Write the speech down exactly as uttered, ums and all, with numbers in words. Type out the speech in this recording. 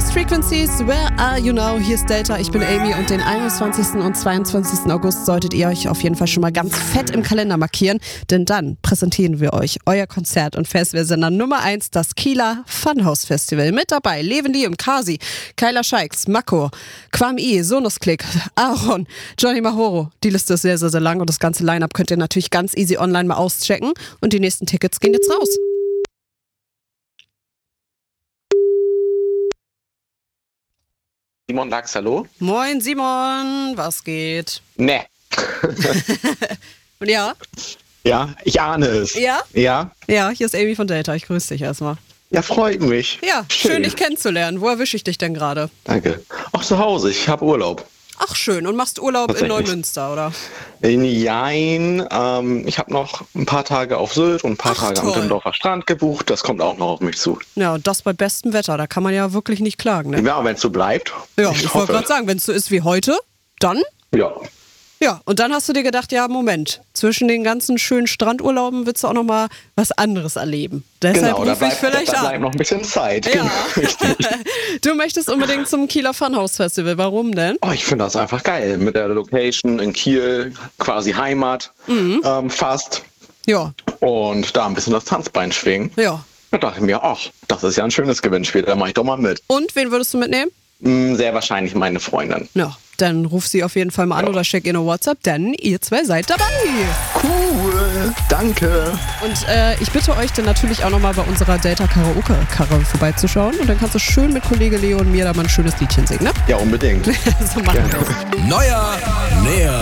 Lost Frequencies, Where Are You Now? Hier ist Delta, ich bin Amy und den einundzwanzigsten und zweiundzwanzigsten August solltet ihr euch auf jeden Fall schon mal ganz fett im Kalender markieren, denn dann präsentieren wir euch euer Konzert- und Festivalsender Nummer eins, das Kieler Funhouse Festival. Mit dabei Levendi und Kasi, Kyla Scheiks, Mako, Kwam I, Sonusklick, Aaron, Johnny Mahoro. Die Liste ist sehr, sehr, sehr lang und das ganze Line-Up könnt ihr natürlich ganz easy online mal auschecken und die nächsten Tickets gehen jetzt raus. Simon Lachs, hallo? Moin Simon, was geht? Ne. Ja? Ja, ich ahne es. Ja? Ja? Ja, hier ist Amy von Delta, ich grüße dich erstmal. Ja, freut mich. Ja, schön, Schön. dich kennenzulernen. Wo erwische ich dich denn gerade? Danke. Auch zu Hause, ich habe Urlaub. Ach schön, und machst Urlaub in Tatsächlich. Neumünster, oder? Jein, ähm, ich habe noch ein paar Tage auf Sylt und ein paar Ach, Tage toll. am Dündorfer Strand gebucht. Das kommt auch noch auf mich zu. Ja, und das bei bestem Wetter, da kann man ja wirklich nicht klagen, ne? Ja, wenn es so bleibt. Ja, ich, wollte gerade sagen, wenn es so ist wie heute, dann? Ja. Ja, und dann hast du dir gedacht, ja, Moment, zwischen den ganzen schönen Strandurlauben willst du auch noch mal was anderes erleben. Deshalb Genau, da rufe ich bleibt, vielleicht da bleibt an. noch ein bisschen Zeit. Ja. Genau, richtig. Du möchtest unbedingt zum Kieler Funhouse Festival. Warum denn? Oh, ich finde das einfach geil. Mit der Location in Kiel, quasi Heimat, Mhm. ähm, fast. Ja, Und da ein bisschen das Tanzbein schwingen. ja. Da dachte ich mir, ach, das ist ja ein schönes Gewinnspiel, da mache ich doch mal mit. Und wen würdest du mitnehmen? Hm, Sehr wahrscheinlich meine Freundin. Ja, dann ruf sie auf jeden Fall mal an oder schick ihr eine WhatsApp, denn ihr zwei seid dabei. Cool, danke. Und äh, ich bitte euch dann natürlich auch nochmal bei unserer Delta Karaoke-Karre vorbeizuschauen und dann kannst du schön mit Kollege Leo und mir da mal ein schönes Liedchen singen, ne? Ja, unbedingt. So machen wir es. Neuer, näher.